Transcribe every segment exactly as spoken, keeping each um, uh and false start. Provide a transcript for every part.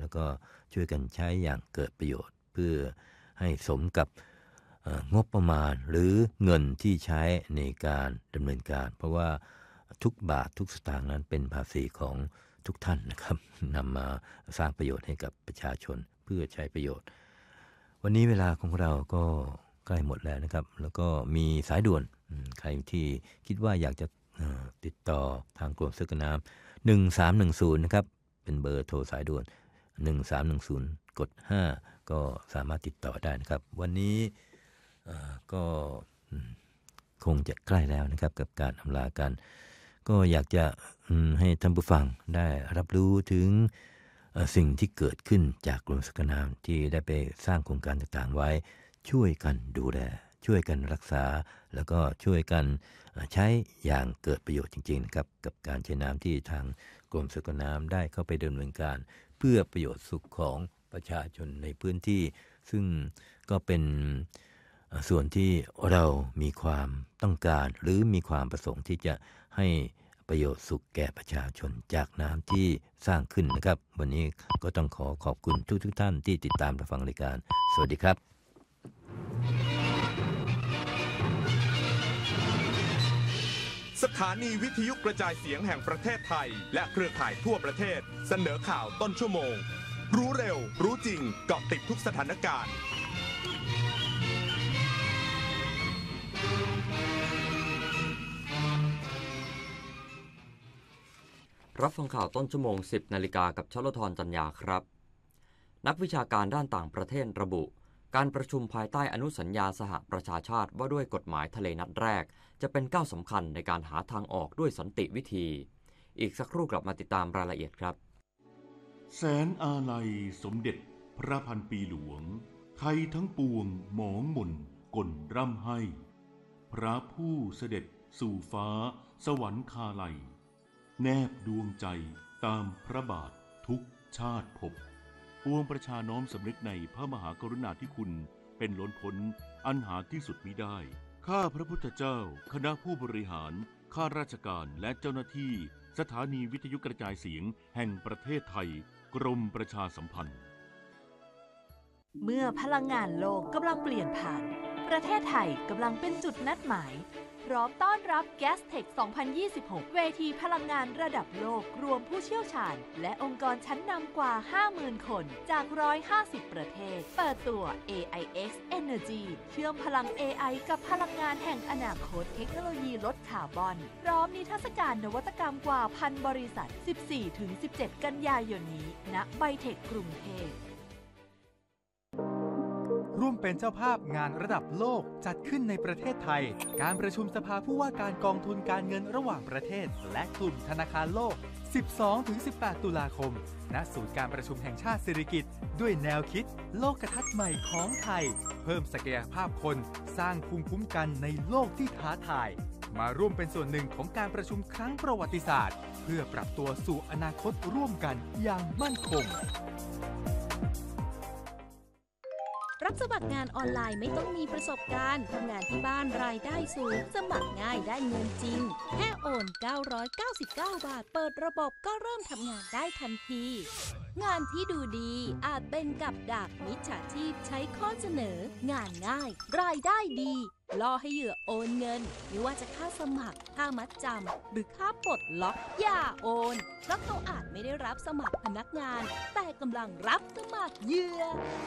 แล้วก็ช่วยกันใช้อย่างเกิดประโยชน์เพื่อให้สมกับงบประมาณหรือเงินที่ใช้ในการดำเนินการเพราะว่าทุกบาททุกสตางค์นั้นเป็นภาษีของทุกท่านนะครับนำมาสร้างประโยชน์ให้กับประชาชนเพื่อใช้ประโยชน์วันนี้เวลาของเราก็ใกล้หมดแล้วนะครับแล้วก็มีสายด่วนใครที่คิดว่าอยากจะติดต่อทางกรมสรรพากรหนึ่งสามหนึ่งศูนย์นะครับเป็นเบอร์โทรสายด่วนหนึ่งสามหนึ่งศูนย์กดห้าก็สามารถติดต่อได้นะครับวันนี้ก็คงจะใกล้แล้วนะครับกับการอำลากันก็อยากจะให้ท่านผู้ฟังได้รับรู้ถึงสิ่งที่เกิดขึ้นจากกรมสรรพากรที่ได้ไปสร้างโครงการต่างๆไว้ช่วยกันดูแลช่วยกันรักษาแล้วก็ช่วยกันใช้อย่างเกิดประโยชน์จริงๆนะครับกับการใช้น้ำที่ทางกรมสรรพากรได้เข้าไปดำเนินการเพื่อประโยชน์สุขของประชาชนในพื้นที่ซึ่งก็เป็นส่วนที่เรามีความต้องการหรือมีความประสงค์ที่จะให้ประโยชน์สุขแก่ประชาชนจากน้ำที่สร้างขึ้นนะครับวันนี้ก็ต้องขอขอบคุณทุกทุกท่านที่ติดตามรับฟังรายการสวัสดีครับสถานีวิทยุกระจายเสียงแห่งประเทศไทยและเครือข่ายทั่วประเทศเสนอข่าวต้นชั่วโมงรู้เร็วรู้จริงเกาะติดทุกสถานการณ์รับฟังข่าวต้นชั่วโมง สิบนาฬิกากับชลธรจัญญาครับนักวิชาการด้านต่างประเทศระบุการประชุมภายใต้อนุสัญญาสหประชาชาติว่าด้วยกฎหมายทะเลนัดแรกจะเป็นก้าวสำคัญในการหาทางออกด้วยสันติวิธีอีกสักครู่กลับมาติดตามรายละเอียดครับแสนอาลัยสมเด็จพระพันปีหลวงไทยทั้งปวงหมองหม่นก่นร่ำให้พระผู้เสด็จสู่ฟ้าสวรรคาลัยแนบดวงใจตามพระบาททุกชาติภพปวงประชาน้อมสำนึกในพระมหากรุณาธิคุณเป็นล้นพ้นอันหาที่สุดมิได้ข้าพระพุทธเจ้าคณะผู้บริหารข้าราชการและเจ้าหน้าที่สถานีวิทยุกระจายเสียงแห่งประเทศไทยกรมประชาสัมพันธ์เมื่อพลังงานโลกกำลังเปลี่ยนผ่านประเทศไทยกำลังเป็นจุดนัดหมายพร้อมต้อนรับ Gastech สองพันยี่สิบหก เวทีพลังงานระดับโลกรวมผู้เชี่ยวชาญและองค์กรชั้นนำกว่า ห้าหมื่น คนจากหนึ่งร้อยห้าสิบประเทศเปิดตัว เอ ไอ เอ็กซ์ Energy เชื่อมพลัง เอ ไอ กับพลังงานแห่งอนาคตเทคโนโลยีลดคาร์บอนพร้อมนิทรรศการนวัตกรรมกว่าพันบริษัท สิบสี่ถึงสิบเจ็ด กันยายนนี้ณไบเทคกรุงเทพร่วมเป็นเจ้าภาพงานระดับโลกจัดขึ้นในประเทศไทยการประชุมสภาผู้ว่าการกองทุนการเงินระหว่างประเทศและกลุ่มธนาคารโลก สิบสองถึงสิบแปด ตุลาคมณศูนย์การประชุมแห่งชาติสิริกิติ์ด้วยแนวคิดโลกทัศน์ใหม่ของไทยเพิ่มศักยภาพคนสร้างภูมิคุ้มกันในโลกที่ท้าทายมาร่วมเป็นส่วนหนึ่งของการประชุมครั้งประวัติศาสตร์เพื่อปรับตัวสู่อนาคตร่วมกันอย่างมั่นคงรับสมัครงานออนไลน์ไม่ต้องมีประสบการณ์ทำงานที่บ้านรายได้สูงสมัครง่ายได้เงินจริงแค่โอนเก้าร้อยเก้าสิบเก้าบาทเปิดระบบก็เริ่มทำงานได้ทันทีงานที่ดูดีอาจเป็นกับดักมิจฉาชีพใช้ข้อเสนองานง่ายรายได้ดีล่อให้เหยื่อโอนเงินไม่ว่าจะค่าสมัครค่ามัดจำหรือค่าปลดล็อกอย่าโอนเพราะเขาอาจไม่ได้รับสมัครพนักงานแต่กำลังรับสมัครเหยื่อ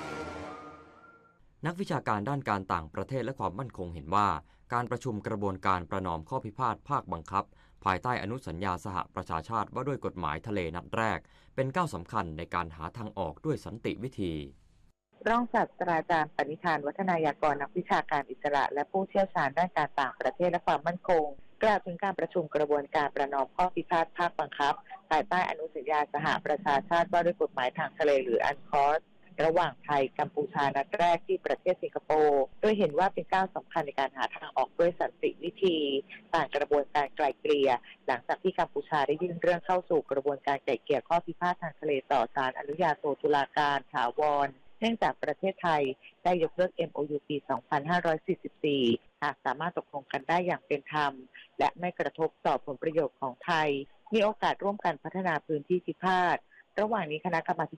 นักวิชาการด้านการต่างประเทศและความมั่นคงเห็นว่าการประชุมกระบวนการประนอมข้อพิพาทภาคบังคับภายใต้อนุสัญญาสหประชาชาติว่าด้วยกฎหมายทะเลนัดแรกเป็นก้าวสำคัญในการหาทางออกด้วยสันติวิธีรองศาสตราจารย์ปณิธานวัฒนายากรนักวิชาการอิสระและผู้เชี่ยวชาญด้านการต่างประเทศและความมั่นคงกล่าวถึงการประชุมกระบวนการประนอมข้อพิพาทภาคบังคับภายใต้อนุสัญญาสหประชาชาติว่าด้วยกฎหมายทางทะเลหรืออันคอสระหว่างไทยกัมพูชานัดแรกที่ประเทศสิงคโปร์โดยเห็นว่าเป็นก้าวสำคัญในการหาทางออกด้วยสันติวิธีผ่านกระบวนการไกล่เกลี่ยหลังจากที่กัมพูชาได้ยื่นเรื่องเข้าสู่กระบวนการไกล่เกลี่ยข้อพิพาททางทะเลต่อศาลอนุญาโตตุลาการถาวรเนื่องจากประเทศไทยได้ยกเลิก เอ็ม โอ ยู ปี สองพันห้าร้อยสี่สิบสี่ หากสามารถตกลงกันได้อย่างเป็นธรรมและไม่กระทบต่อผลประโยชน์ของไทยมีโอกาสร่วมกันพัฒนาพื้นที่พิพาทระหว่างนี้คณะกรรมา